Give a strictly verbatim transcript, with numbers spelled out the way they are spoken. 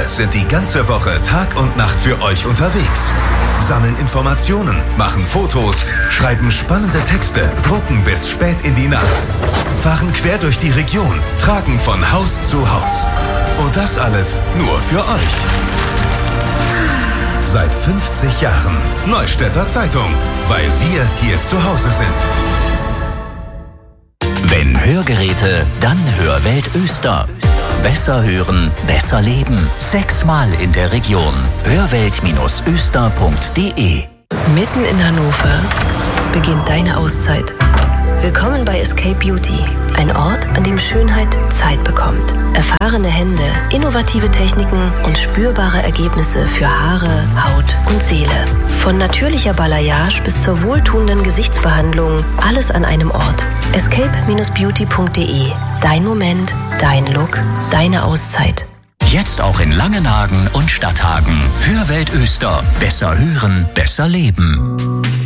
Wir sind die ganze Woche Tag und Nacht für euch unterwegs. Sammeln Informationen, machen Fotos, schreiben spannende Texte, drucken bis spät in die Nacht. Fahren quer durch die Region, tragen von Haus zu Haus. Und das alles nur für euch. Seit fünfzig Jahren Neustädter Zeitung, weil wir hier zu Hause sind. Wenn Hörgeräte, dann Hörwelt Öster. Besser hören, besser leben. Sechsmal in der Region. hörwelt Öster punkt de. Mitten in Hannover beginnt deine Auszeit. Willkommen bei Escape Beauty, ein Ort, an dem Schönheit Zeit bekommt. Erfahrene Hände, innovative Techniken und spürbare Ergebnisse für Haare, Haut und Seele. Von natürlicher Balayage bis zur wohltuenden Gesichtsbehandlung, alles an einem Ort. escape Beauty punkt de. Dein Moment, dein Look, deine Auszeit. Jetzt auch in Langenhagen und Stadthagen. Hörwelt Öster. Besser hören, besser leben.